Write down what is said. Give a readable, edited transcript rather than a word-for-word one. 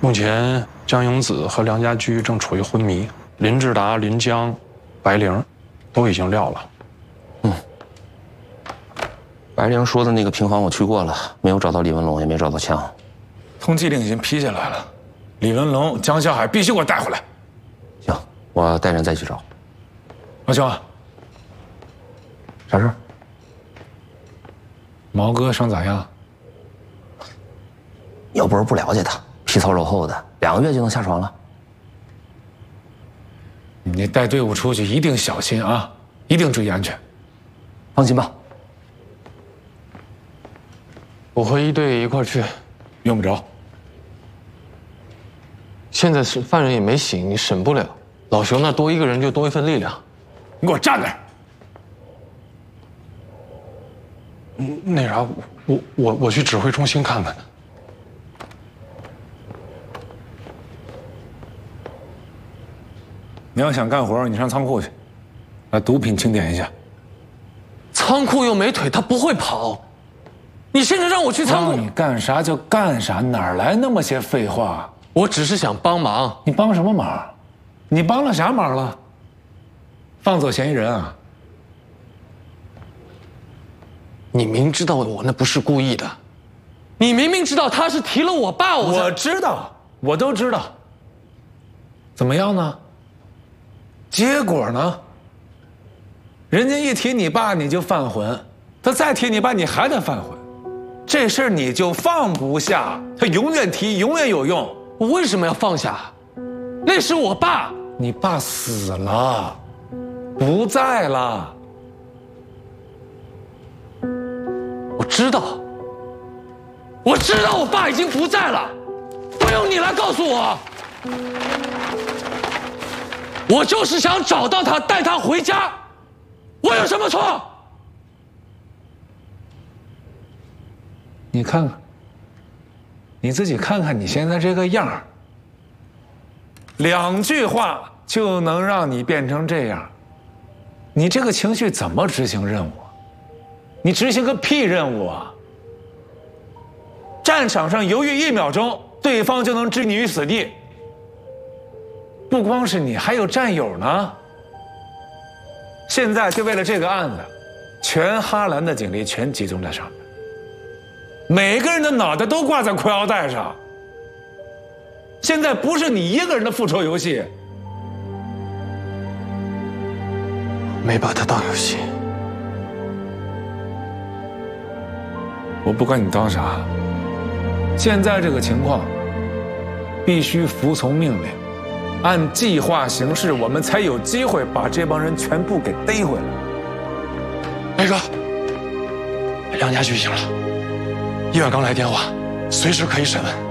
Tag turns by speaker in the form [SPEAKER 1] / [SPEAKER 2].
[SPEAKER 1] 目前江永子和梁家驹正处于昏迷，林志达、林江、白灵都已经撂了。
[SPEAKER 2] 白灵说的那个平房我去过了，没有找到李文龙，也没找到枪。
[SPEAKER 3] 通缉令已经批下来了，李文龙、江小海必须给我带回来。
[SPEAKER 2] 行，我带人再去找。
[SPEAKER 3] 老兄，
[SPEAKER 2] 啥事？
[SPEAKER 3] 毛哥伤咋样？
[SPEAKER 2] 又不是不了解他，皮糙肉厚的，2个月就能下床了。
[SPEAKER 3] 你带队伍出去一定小心啊，一定注意安全。
[SPEAKER 2] 放心吧。
[SPEAKER 4] 我和一队一块去，
[SPEAKER 3] 用不着。
[SPEAKER 4] 现在是犯人也没醒，你审不了。老熊那多一个人就多一份力量。
[SPEAKER 3] 你给我站那儿！
[SPEAKER 1] 那啥，我去指挥中心看看。
[SPEAKER 3] 你要想干活，你上仓库去，把毒品清点一下。
[SPEAKER 4] 仓库又没腿，他不会跑。你现在让我去仓库，
[SPEAKER 3] 让你干啥就干啥，哪来那么些废话？
[SPEAKER 4] 我只是想帮忙。
[SPEAKER 3] 你帮什么忙？你帮了啥忙了？放走嫌疑人啊？
[SPEAKER 4] 你明知道我那不是故意的，你明明知道他是提了我爸，
[SPEAKER 3] 我知道，我都知道。怎么样呢？结果呢？人家一提你爸你就犯浑，他再提你爸你还得犯浑，这事儿你就放不下，他永远提，永远有用。
[SPEAKER 4] 我为什么要放下？那是我爸。
[SPEAKER 3] 你爸死了，不在了。
[SPEAKER 4] 我知道我爸已经不在了，不用你来告诉我。我就是想找到他，带他回家，我有什么错？
[SPEAKER 3] 你看看，你自己看看你现在这个样儿，2句话就能让你变成这样，你这个情绪怎么执行任务？你执行个屁任务啊！战场上犹豫1秒钟，对方就能置你于死地。不光是你，还有战友呢。现在就为了这个案子，全哈兰的警力全集中在上面，每个人的脑袋都挂在裤腰带上。现在不是你一个人的复仇游戏。
[SPEAKER 4] 没把他当游戏。
[SPEAKER 3] 我不管你当啥，现在这个情况，必须服从命令，按计划行事，我们才有机会把这帮人全部给逮回来。
[SPEAKER 1] 雷哥，梁家驹醒了，医院刚来电话，随时可以审问。